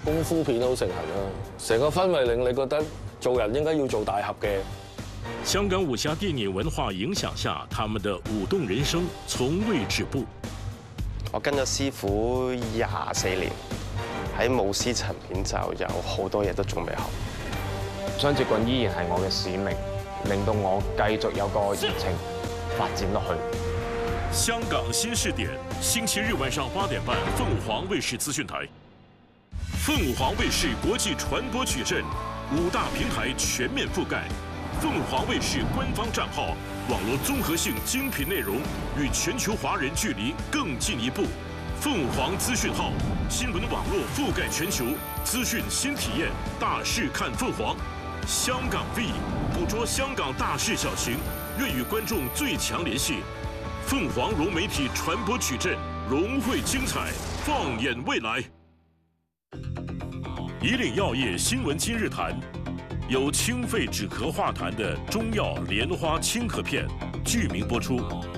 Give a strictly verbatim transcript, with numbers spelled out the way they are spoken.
功夫片好盛行啊，成個氛圍令你覺得做人應該要做大俠嘅。 香港武俠電影文化影響下，他們的舞動人生從未止步。 我跟咗師傅廿四年，喺舞獅層面就有好多嘢都仲未學。 雙截棍依然係我嘅使命，令到我繼續有個熱情發展落去。 香港新視點，星期日晚上八點半，鳳凰衛視資訊台。鳳凰衛視國際傳播矩陣，五大平台全面覆蓋。鳳凰衛視官方賬號，網絡綜合性精品內容，與全球華人距離更進一步。鳳凰資訊號，新聞網絡覆蓋全球，資訊新體驗，大事看鳳凰。香港 V 捕捉香港大事小情，願與觀眾最強聯繫。鳳凰融媒體傳播矩陣，融匯精彩，放眼未來。宜領藥業新聞今日談。有清肺止咳化痰的中藥蓮花清咳片，劇名播出。